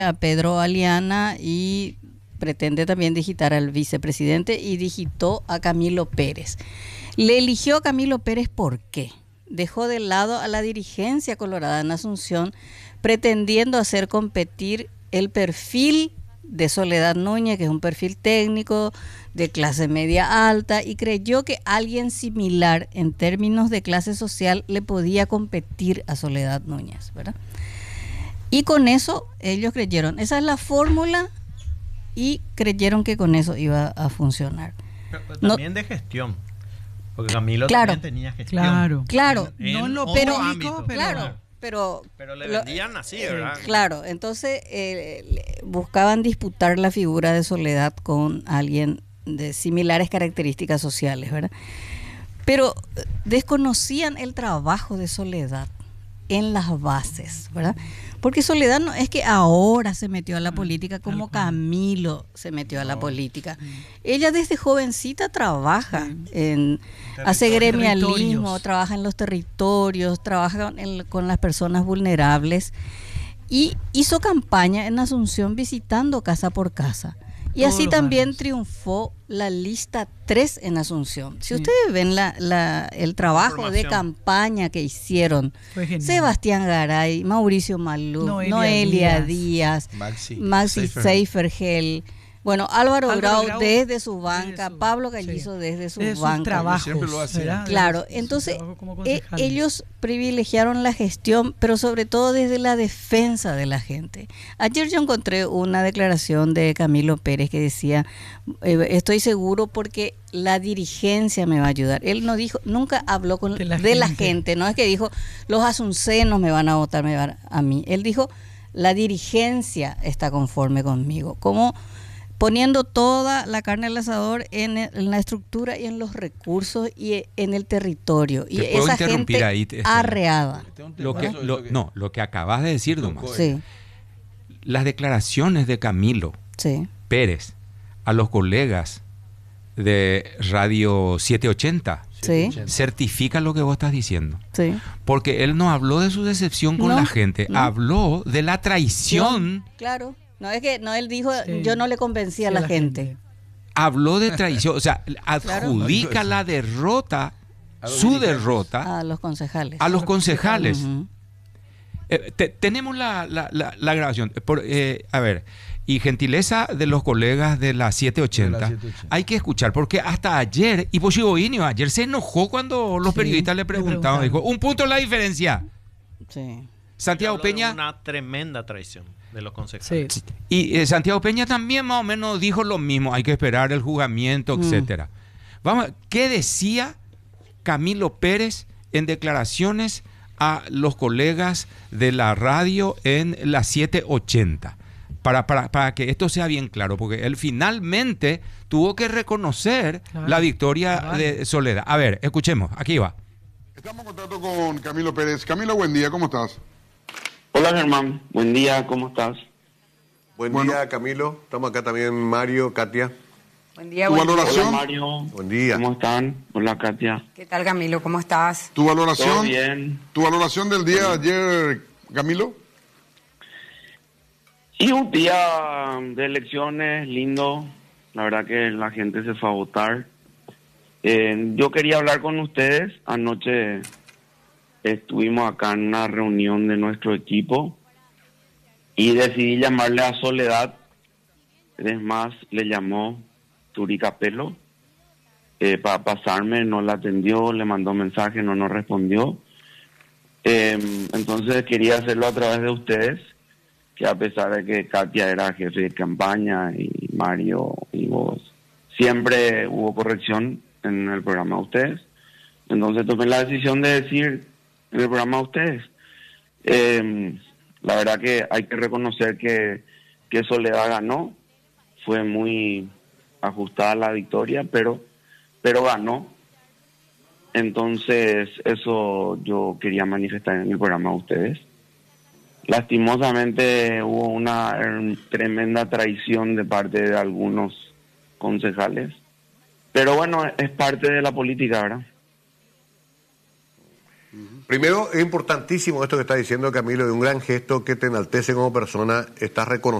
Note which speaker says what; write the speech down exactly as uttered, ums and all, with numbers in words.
Speaker 1: a Pedro Aliana y pretende también digitar al vicepresidente y digitó a Camilo Pérez. Le eligió a Camilo Pérez, ¿por qué? Dejó de lado a la dirigencia colorada en Asunción, pretendiendo hacer competir el perfil de Soledad Núñez, que es un perfil técnico de clase media alta, y creyó que alguien similar en términos de clase social le podía competir a Soledad Núñez, ¿verdad? Y con eso ellos creyeron, esa es la fórmula, y creyeron que con eso iba a funcionar.
Speaker 2: Pero, pero también no, de gestión, porque Camilo
Speaker 1: claro,
Speaker 2: también tenía gestión.
Speaker 1: Claro, claro,
Speaker 2: en, en
Speaker 1: no lo
Speaker 2: pero,
Speaker 1: ámbito, pero claro, pero,
Speaker 2: pero le vendían
Speaker 1: lo,
Speaker 2: así, ¿verdad?
Speaker 1: Claro, entonces eh, buscaban disputar la figura de Soledad con alguien de similares características sociales, ¿verdad? Pero desconocían el trabajo de Soledad en las bases, ¿verdad? Porque Soledad no es que ahora se metió a la política como Camilo se metió a la política. Ella desde jovencita trabaja, en, hace gremialismo, trabaja en los territorios, trabaja en, con las personas vulnerables y hizo campaña en Asunción visitando casa por casa. Y así también triunfó la lista tres en Asunción. Si sí. ustedes ven la, la, el trabajo de campaña que hicieron, Sebastián Garay, Mauricio Maluf, Noelia, Noelia Díaz, Díaz, Maxi, Maxi Seifergel, bueno, Álvaro, Álvaro Grau desde su banca, desde su, Pablo Gallizo sí. desde su desde banca.
Speaker 3: Trabajos, siempre lo hacía.
Speaker 1: Claro, entonces eh, ellos privilegiaron la gestión, pero sobre todo desde la defensa de la gente. Ayer yo encontré una declaración de Camilo Pérez que decía, eh, estoy seguro porque la dirigencia me va a ayudar. Él no dijo, nunca habló con de, la, de gente. la gente, no es que dijo, los asuncenos me van a votar me van a mí. Él dijo, la dirigencia está conforme conmigo. Como poniendo toda la carne al asador en, el, en la estructura y en los recursos y en el territorio. Y esa gente ahí, este, arreada.
Speaker 4: Lo que, lo, no, lo que acabas de decir, Tomás. Sí. Las declaraciones de Camilo sí. Pérez a los colegas de Radio setecientos ochenta sí. certifica lo que vos estás diciendo. Sí. Porque él no habló de su decepción con no, la gente, no. habló de la traición.
Speaker 1: Sí, claro. No es que no él dijo, sí. yo no le convencí sí, a la, la gente. gente.
Speaker 4: Habló de traición, o sea, adjudica claro. la derrota, su derrota
Speaker 1: a los concejales.
Speaker 4: A los concejales. Uh-huh. eh, te, tenemos la, la, la, la grabación. Por, eh, a ver, y gentileza de los colegas de la setecientos ochenta, de la setecientos ochenta. Hay que escuchar, porque hasta ayer, y Bochiboinio ayer se enojó cuando los sí, periodistas le preguntaban, dijo, un punto es la diferencia.
Speaker 1: Sí.
Speaker 4: Santiago Peña.
Speaker 2: Una tremenda traición de los concejales.
Speaker 4: Sí. Y eh, Santiago Peña también más o menos dijo lo mismo, hay que esperar el juzgamiento, mm. etcétera. Vamos, ¿qué decía Camilo Pérez en declaraciones a los colegas de la radio en la setecientos ochenta? Para, para, para que esto sea bien claro, porque él finalmente tuvo que reconocer claro. la victoria claro. de Soledad. A ver, escuchemos, aquí va.
Speaker 5: Estamos en contacto con Camilo Pérez. Camilo, buen día, ¿cómo estás?
Speaker 6: Hola Germán, buen día, ¿cómo estás?
Speaker 7: Buen
Speaker 5: bueno.
Speaker 7: día Camilo, estamos acá también Mario, Katia.
Speaker 8: Buen día,
Speaker 5: ¿Tu
Speaker 8: buen
Speaker 5: valoración?
Speaker 6: Hola Mario,
Speaker 7: buen día.
Speaker 6: ¿Cómo están? Hola Katia.
Speaker 8: ¿Qué tal Camilo, cómo estás?
Speaker 5: ¿Tu valoración?
Speaker 6: Todo bien.
Speaker 5: ¿Tu valoración del día de ayer, Camilo?
Speaker 6: Y un día de elecciones lindo, la verdad que la gente se fue a votar. Eh, yo quería hablar con ustedes, anoche estuvimos acá en una reunión de nuestro equipo y decidí llamarle a Soledad. Es más, le llamó Turi Capello eh, para pasarme, no la atendió, le mandó mensaje, no nos respondió. Eh, entonces quería hacerlo a través de ustedes, que a pesar de que Katia era jefe de campaña y Mario y vos, siempre hubo corrección en el programa de ustedes. Entonces tomé la decisión de decir en el programa de ustedes. Eh, la verdad que hay que reconocer que, que Soledad ganó, fue muy ajustada la victoria, pero, pero ganó. Entonces eso yo quería manifestar en el programa de ustedes. Lastimosamente hubo una eh, tremenda traición de parte de algunos concejales, pero bueno, es parte de la política, ¿verdad?
Speaker 7: Primero, es importantísimo esto que está diciendo Camilo, de un gran gesto que te enaltece como persona, estás reconociendo